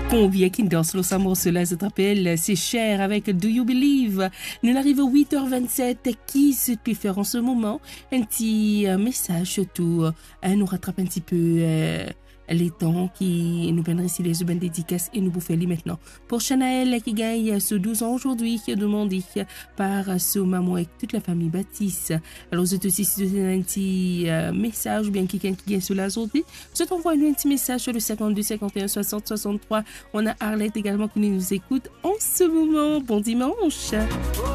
Combien qui danse le samour, cela s'appelle C'est cher avec Do You Believe. Nous arrivons 8h27. Qui se peut faire en ce moment? Un petit message surtout. Nous rattrape un petit peu les temps qui nous viennent ici les urbaines dédicaces et nous bouffer les maintenant. Pour Chanaël qui gagne ce 12 ans aujourd'hui, qui est demandé par ce maman et toute la famille Baptiste. Alors, je te aussi un petit message, bien quelqu'un qui gagne sur la journée. Je t'envoie un petit message sur le 52 51 60 63. On a Arlette également qui nous écoute en ce moment. Bon dimanche.